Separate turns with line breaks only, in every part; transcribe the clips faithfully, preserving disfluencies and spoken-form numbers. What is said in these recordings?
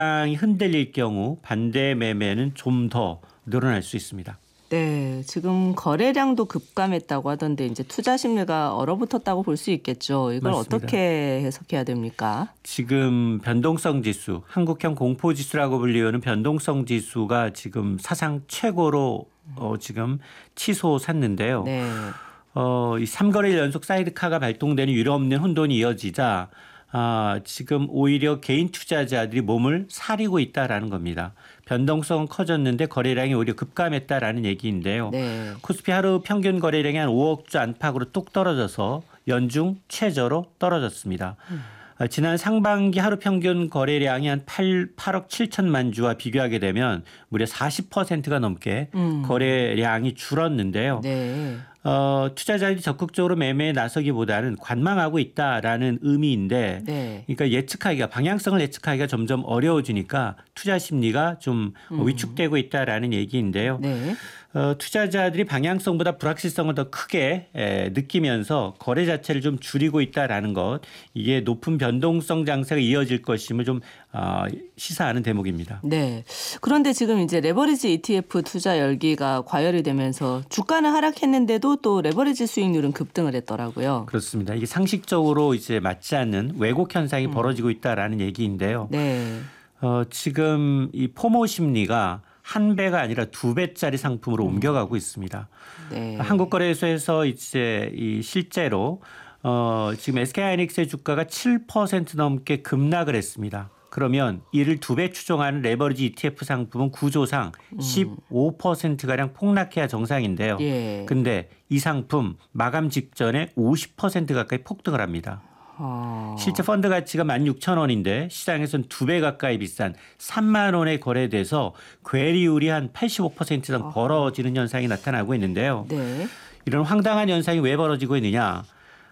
시장이 흔들릴 경우 반대 매매는 좀 더 늘어날 수 있습니다.
네, 지금 거래량도 급감했다고 하던데 이제 투자 심리가 얼어붙었다고 볼 수 있겠죠. 이걸
맞습니다.
어떻게 해석해야 됩니까?
지금 변동성 지수, 한국형 공포 지수라고 불리우는 변동성 지수가 지금 사상 최고로 어, 지금 치솟았는데요.
네.
어, 이 삼 거래일 연속 사이드카가 발동되는 유례없는 혼돈이 이어지자 아, 지금 오히려 개인 투자자들이 몸을 사리고 있다라는 겁니다. 변동성은 커졌는데 거래량이 오히려 급감했다라는 얘기인데요.
네.
코스피 하루 평균 거래량이 한 오억 주 안팎으로 뚝 떨어져서 연중 최저로 떨어졌습니다.
음.
지난 상반기 하루 평균 거래량이 한 팔, 팔억 칠천만 주와 비교하게 되면 무려 사십 퍼센트가 넘게
음.
거래량이 줄었는데요.
네.
어, 투자자들이 적극적으로 매매에 나서기보다는 관망하고 있다라는 의미인데
네.
그러니까 예측하기가 방향성을 예측하기가 점점 어려워지니까 투자 심리가 좀
음.
위축되고 있다라는 얘기인데요.
네.
어, 투자자들이 방향성보다 불확실성을 더 크게 에, 느끼면서 거래 자체를 좀 줄이고 있다라는 것 이게 높은 변동성 장세가 이어질 것임을 좀 어, 시사하는 대목입니다.
네. 그런데 지금 이제 레버리지 이티에프 투자 열기가 과열이 되면서 주가는 하락했는데도 또 레버리지 수익률은 급등을 했더라고요.
그렇습니다. 이게 상식적으로 이제 맞지 않는 왜곡 현상이
음.
벌어지고 있다라는 얘기인데요.
네.
어, 지금 이 포모 심리가 한 배가 아니라 두 배짜리 상품으로
음.
옮겨가고 있습니다.
네.
한국거래소에서 이제 이 실제로 어, 지금 에스케이하이닉스의 주가가 칠 퍼센트 넘게 급락을 했습니다. 그러면 이를 두 배 추종하는 레버리지 이티에프 상품은 구조상 십오 퍼센트가량 폭락해야 정상인데요.
예.
근데 이 상품 마감 직전에 오십 퍼센트 가까이 폭등을 합니다.
어.
실제 펀드 가치가 만 육천 원인데 시장에서는 두 배 가까이 비싼 삼만 원에 거래돼서 괴리율이 한 팔십오 퍼센트 이상 벌어지는 현상이 나타나고 있는데요.
네.
이런 황당한 현상이 왜 벌어지고 있느냐.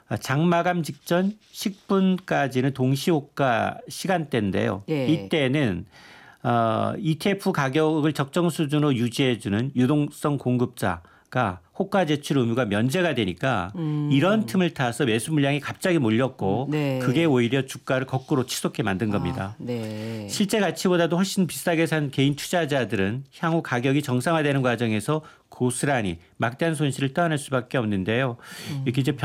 장마감 직전 십 분까지는 동시호가 시간대인데요.
예.
이때는 어, 이티에프 가격을 적정 수준으로 유지해주는 유동성 공급자가 호가 제출 의무가 면제가 되니까
음.
이런 틈을 타서 매수 물량이 갑자기 몰렸고
네.
그게 오히려 주가를 거꾸로 치솟게 만든 겁니다.
아, 네.
실제 가치보다도 훨씬 비싸게 산 개인 투자자들은 향후 가격이 정상화되는 과정에서 고스란히 막대한 손실을 떠안을 수밖에 없는데요.
음.
이렇게 이제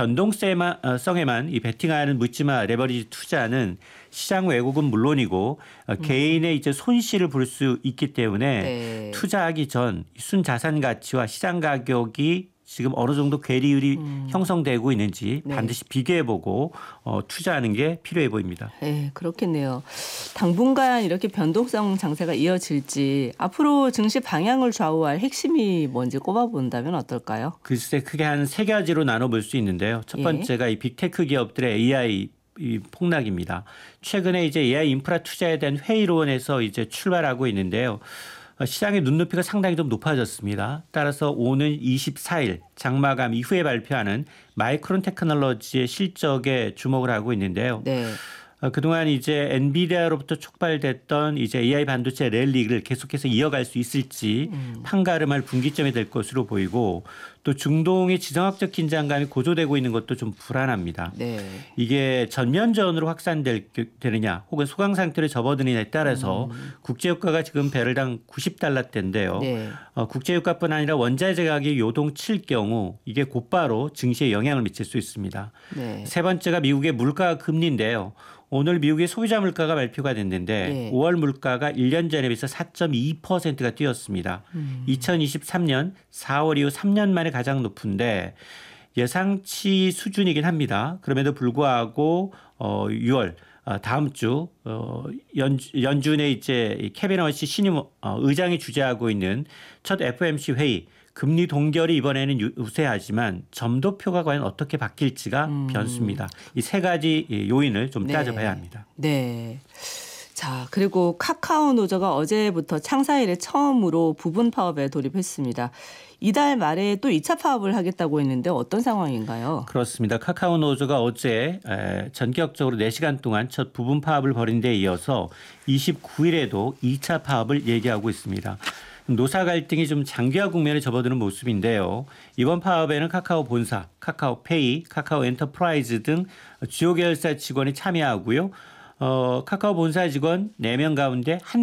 변동성에만 이 베팅하는 묻지마 레버리지 투자는 시장 왜곡은 물론이고 어, 개인의 이제 손실을 볼 수 있기 때문에
네.
투자하기 전 순자산 가치와 시장 가격이 지금 어느 정도 괴리율이
음.
형성되고 있는지
네.
반드시 비교해보고 어, 투자하는 게 필요해 보입니다.
네, 그렇겠네요. 당분간 이렇게 변동성 장세가 이어질지 앞으로 증시 방향을 좌우할 핵심이 뭔지 꼽아본다면 어떨까요?
글쎄 크게 한 세 가지로 나눠볼 수 있는데요. 첫
예.
번째가 이 빅테크 기업들의 에이아이 이 폭락입니다. 최근에 이제 에이아이 인프라 투자에 대한 회의론에서 이제 출발하고 있는데요. 시장의 눈높이가 상당히 좀 높아졌습니다. 따라서 오는 이십사 일 장마감 이후에 발표하는 마이크론 테크놀로지의 실적에 주목을 하고 있는데요.
네.
그동안 이제 엔비디아로부터 촉발됐던 이제 에이아이 반도체 랠리를 계속해서 이어갈 수 있을지
음.
판가름할 분기점이 될 것으로 보이고 또 중동의 지정학적 긴장감이 고조되고 있는 것도 좀 불안합니다.
네.
이게 전면전으로 확산되느냐 혹은 소강 상태로 접어드느냐에 따라서
음.
국제유가가 지금 배럴당 구십 달러대인데요.
네.
어, 국제유가뿐 아니라 원자재 가격이 요동칠 경우 이게 곧바로 증시에 영향을 미칠 수 있습니다.
네.
세 번째가 미국의 물가 금리인데요. 오늘 미국의 소비자 물가가 발표가 됐는데
네.
오월 물가가 일 년 전에 비해서 사 점 이 퍼센트가 뛰었습니다.
음.
이천이십삼 년 사월 이후 삼 년 만에 가장 높은데 예상치 수준이긴 합니다. 그럼에도 불구하고 어, 유월 어, 다음 주 어, 연, 연준에 이제 케빈 허시 신임 어, 의장이 주재하고 있는 첫 에프오엠씨 회의 금리 동결이 이번에는 우세하지만 점도표가 과연 어떻게 바뀔지가
음.
변수입니다. 이 세 가지 요인을 좀
네.
따져봐야 합니다.
네. 자, 그리고 카카오 노조가 어제부터 창사 이래 처음으로 부분 파업에 돌입했습니다. 이달 말에 또 이 차 파업을 하겠다고 했는데 어떤 상황인가요?
그렇습니다. 카카오 노조가 어제 전격적으로 네 시간 동안 첫 부분 파업을 벌인 데 이어서 이십구 일에도 이 차 파업을 얘기하고 있습니다. 노사 갈등이 좀 장기화 국면에 접어드는 모습인데요. 이번 파업에는 카카오 본사, 카카오페이, 카카오 엔터프라이즈 등 주요 계열사 직원이 참여하고요. 어, 카카오 본사 직원 네 명 가운데 한